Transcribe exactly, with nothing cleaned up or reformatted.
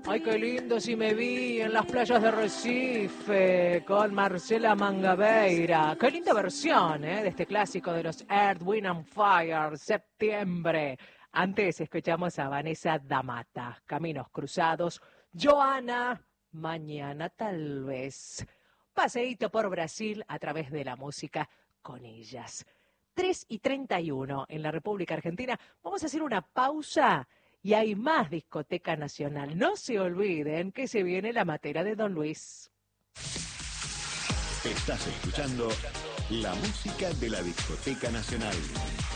Ay, qué lindo si me vi en las playas de Recife con Marcela Mangabeira. Qué linda versión, ¿eh? De este clásico de los Earth, Wind and Fire, Septiembre. Antes escuchamos a Vanessa da Mata, Caminos Cruzados. Joana, Mañana tal vez. Paseíto por Brasil a través de la música con ellas. tres y treinta y uno en la República Argentina. Vamos a hacer una pausa. Y hay más Discoteca Nacional. No se olviden que se viene la matera de Don Luis. Estás escuchando la música de la Discoteca Nacional.